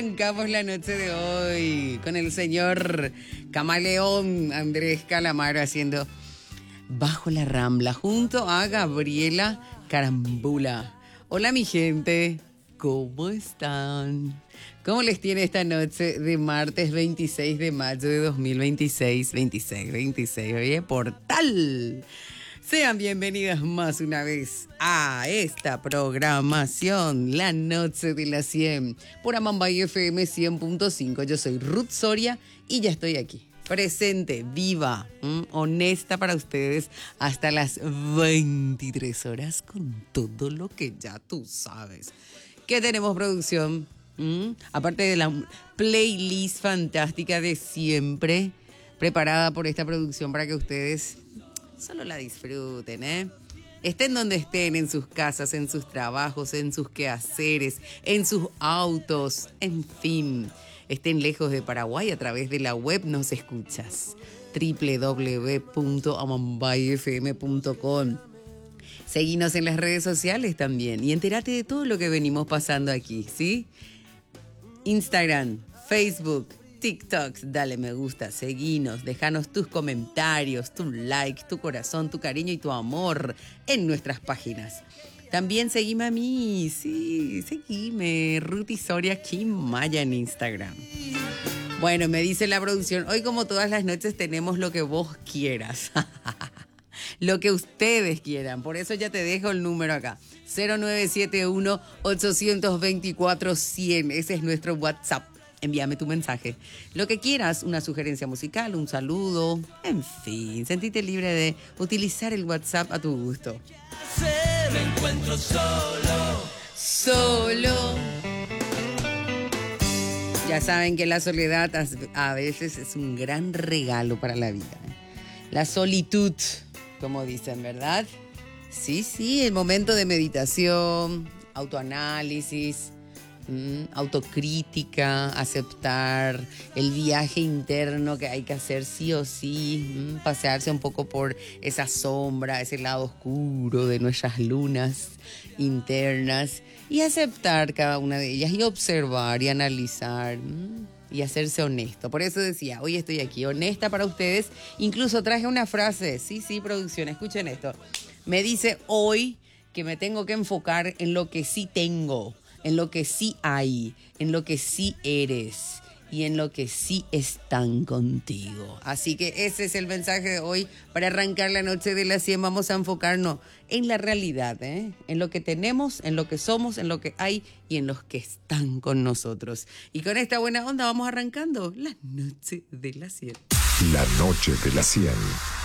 Arrancamos la noche de hoy con el señor Camaleón Andrés Calamaro haciendo Bajo la Rambla junto a Gabriela Carambula. Hola mi gente, ¿cómo están? ¿Cómo les tiene esta noche de martes 26 de mayo de 2026? 26, oye, portal. Sean bienvenidas más una vez a esta programación, La Noche de las 100, por Amambay FM 100.5. Yo soy Ruth Soria y ya estoy aquí, presente, viva, honesta para ustedes hasta las 23 horas con todo lo que ya tú sabes. ¿Qué tenemos, producción? Aparte de la playlist fantástica de siempre, preparada por esta producción para que ustedes solo la disfruten, Estén donde estén, en sus casas, en sus trabajos, en sus quehaceres, en sus autos, en fin. Estén lejos de Paraguay, a través de la web nos escuchas. www.amambayfm.com. Seguinos en las redes sociales también y entérate de todo lo que venimos pasando aquí, ¿sí? Instagram, Facebook, TikTok, dale me gusta, seguinos, déjanos tus comentarios, tu like, tu corazón, tu cariño y tu amor en nuestras páginas. También seguime a mí, sí, seguime, Ruth Soria Kimaya en Instagram. Bueno, me dice la producción, hoy como todas las noches tenemos lo que vos quieras. Lo que ustedes quieran, por eso ya te dejo el número acá. 0971-824-100, ese es nuestro WhatsApp. Envíame tu mensaje. Lo que quieras, una sugerencia musical, un saludo, en fin, sentite libre de utilizar el WhatsApp a tu gusto. Me encuentro solo. Ya saben que la soledad a veces es un gran regalo para la vida. La solitud, como dicen, ¿verdad? Sí, el momento de meditación, autoanálisis, autocrítica, aceptar el viaje interno que hay que hacer sí o sí, pasearse un poco por esa sombra, ese lado oscuro de nuestras lunas internas y aceptar cada una de ellas y observar y analizar y hacerse honesto. Por eso decía, hoy estoy aquí honesta para ustedes. Incluso traje una frase, sí, producción, escuchen esto. Me dice hoy que me tengo que enfocar en lo que sí tengo, en lo que sí hay, en lo que sí eres y en lo que sí están contigo. Así que ese es el mensaje de hoy para arrancar la noche de las 100. Vamos a enfocarnos en la realidad, en lo que tenemos, en lo que somos, en lo que hay y en los que están con nosotros. Y con esta buena onda vamos arrancando la noche de las 100. La noche de las 100.